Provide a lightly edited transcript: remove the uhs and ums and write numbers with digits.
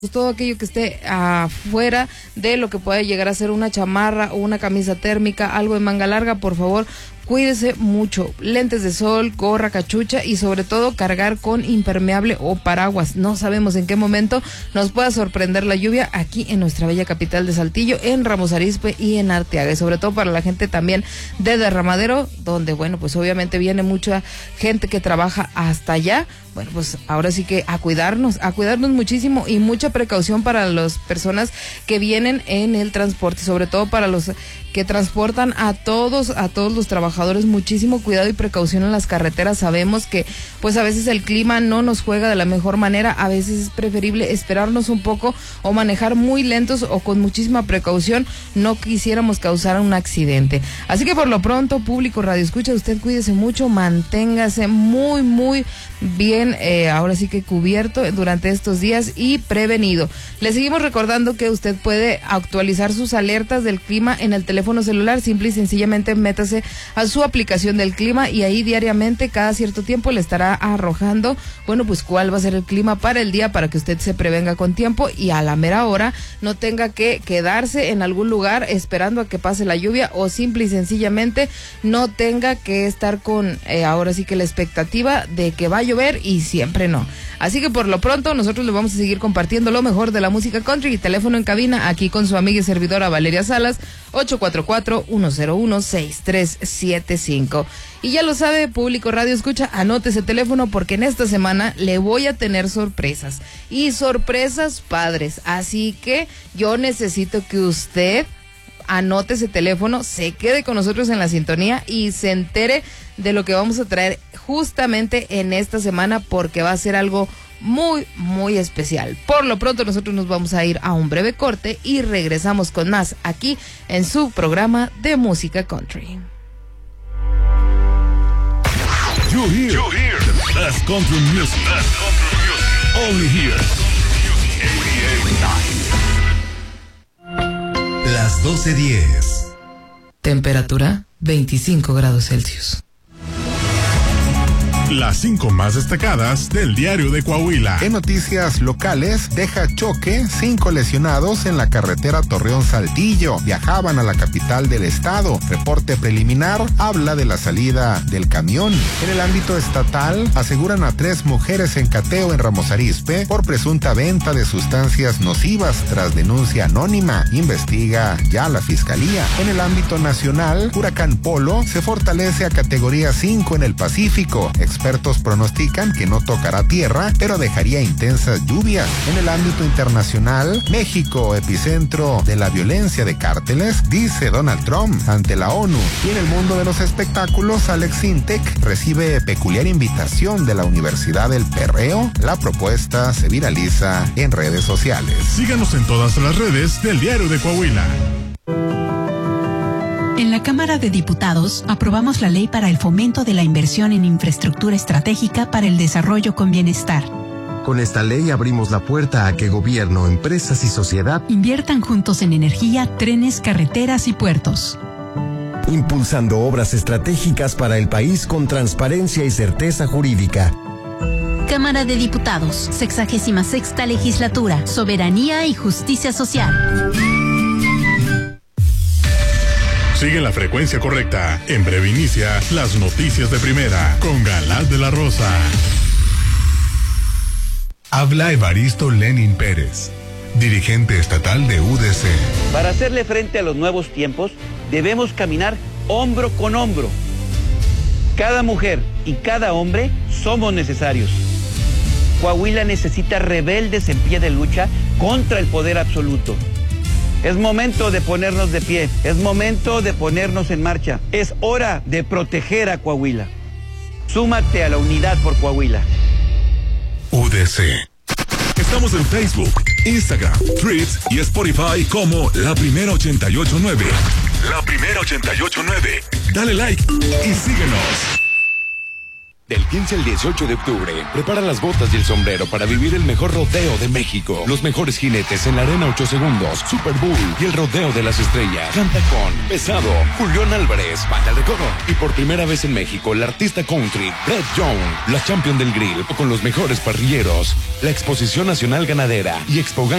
todo aquello que esté afuera de lo que pueda llegar a ser una chamarra o una camisa térmica, algo de manga larga, por favor, cuídese mucho. Lentes de sol, gorra, cachucha y sobre todo cargar con impermeable o paraguas. No sabemos en qué momento nos pueda sorprender la lluvia aquí en nuestra bella capital de Saltillo, en Ramos Arizpe y en Arteaga. Y sobre todo para la gente también de Derramadero, donde, bueno, pues obviamente viene mucha gente que trabaja hasta allá. Bueno, pues ahora sí que a cuidarnos muchísimo y mucha precaución para las personas que vienen en el transporte, sobre todo para los que transportan a todos los trabajadores. Muchísimo cuidado y precaución en las carreteras. Sabemos que pues a veces el clima no nos juega de la mejor manera, a veces es preferible esperarnos un poco o manejar muy lentos o con muchísima precaución. No quisiéramos causar un accidente. Así que por lo pronto, público Radio Escucha, usted cuídese mucho, manténgase muy bien, ahora sí que cubierto durante estos días y prevenido. Le seguimos recordando que usted puede actualizar sus alertas del clima en el teléfono celular. Simple y sencillamente métase a su aplicación del clima y ahí diariamente, cada cierto tiempo, le estará arrojando, bueno, pues cuál va a ser el clima para el día, para que usted se prevenga con tiempo y a la mera hora no tenga que quedarse en algún lugar esperando a que pase la lluvia, o simple y sencillamente no tenga que estar con ahora sí que la expectativa de que va a llover y siempre no. Así que por lo pronto nosotros le vamos a seguir compartiendo lo mejor de la música country. Y teléfono en cabina aquí con su amiga y servidora Valeria Salas, 844-101-6375. Y ya lo sabe, público Radio Escucha, anote ese teléfono porque en esta semana le voy a tener sorpresas. Y sorpresas padres. Así que yo necesito que usted anote ese teléfono, se quede con nosotros en la sintonía y se entere de lo que vamos a traer justamente en esta semana, porque va a ser algo muy especial. Por lo pronto nosotros nos vamos a ir a un breve corte y regresamos con más aquí en su programa de música country. You hear the best country music. Only here. Las 12:10. Temperatura 25 grados Celsius. Las 5 más destacadas del diario de Coahuila. En noticias locales, deja choque, 5 lesionados en la carretera Torreón-Saltillo. Viajaban a la capital del estado. Reporte preliminar habla de la salida del camión. En el ámbito estatal, aseguran a 3 mujeres en cateo en Ramos Arizpe por presunta venta de sustancias nocivas tras denuncia anónima. Investiga ya la fiscalía. En el ámbito nacional, Huracán Polo se fortalece a categoría 5 en el Pacífico. Expertos pronostican que no tocará tierra, pero dejaría intensas lluvias. En el ámbito internacional, México, epicentro de la violencia de cárteles, dice Donald Trump ante la ONU. Y en el mundo de los espectáculos, Alex Sintek recibe peculiar invitación de la Universidad del Perreo. La propuesta se viraliza en redes sociales. Síganos en todas las redes del diario de Coahuila. En la Cámara de Diputados aprobamos la ley para el fomento de la inversión en infraestructura estratégica para el desarrollo con bienestar. Con esta ley abrimos la puerta a que gobierno, empresas y sociedad inviertan juntos en energía, trenes, carreteras y puertos, impulsando obras estratégicas para el país con transparencia y certeza jurídica. Cámara de Diputados, 66ª Legislatura, Soberanía y Justicia Social. Sigue la frecuencia correcta. En breve inicia las noticias de primera con Galán de la Rosa. Habla Evaristo Lenin Pérez, dirigente estatal de UDC. Para hacerle frente a los nuevos tiempos, debemos caminar hombro con hombro. Cada mujer y cada hombre somos necesarios. Coahuila necesita rebeldes en pie de lucha contra el poder absoluto. Es momento de ponernos de pie, es momento de ponernos en marcha. Es hora de proteger a Coahuila. Súmate a la unidad por Coahuila. UDC. Estamos en Facebook, Instagram, Threads y Spotify como La Primera 889. La Primera 889. Dale like y síguenos. Del 15 al 18 de octubre, prepara las botas y el sombrero para vivir el mejor rodeo de México. Los mejores jinetes en la Arena 8 Segundos, Super Bowl y el Rodeo de las Estrellas. Canta con Pesado, Julián Álvarez, Banda El Recodo. Y por primera vez en México, el artista country, Brett Young, la champion del grill, con los mejores parrilleros. La Exposición Nacional Ganadera y Expo